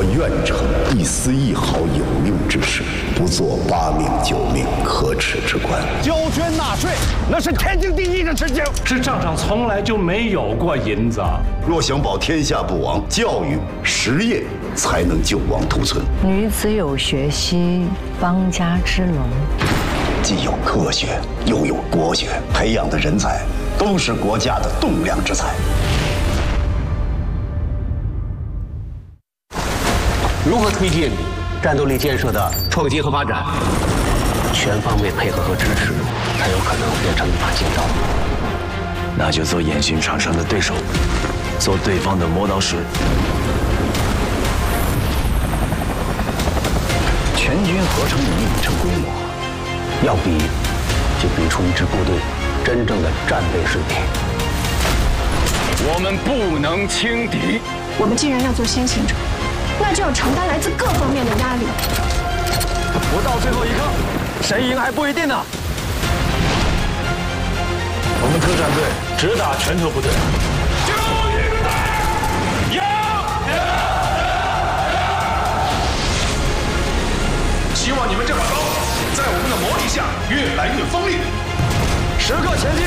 愿逞一丝一毫有用之事，不做8命9命可耻之官。 交捐纳税，那是天经地义的事情。 这账上从来就没有过银子。 若想保天下不亡，教育实业才能救亡图存。 女子有学兮，邦家之隆。 既有科学，又有国学，培养的人才都是国家的栋梁之才。 如何推进战斗力建设的创新和发展？全方位配合和支持，才有可能变成一把金刀。 那就做演训场上的对手，做对方的磨刀石。 全军合成的影成规模， 要比就比出一支部队真正的战备水平。 我们不能轻敌。 我们既然要做先行者，那就要承担来自各方面的压力。 不到最后一刻，谁赢还不一定呢。 我们特战队只打拳头部队。 就应该赢！ 希望你们这把刀在我们的磨砺下越来越锋利。 时刻前进！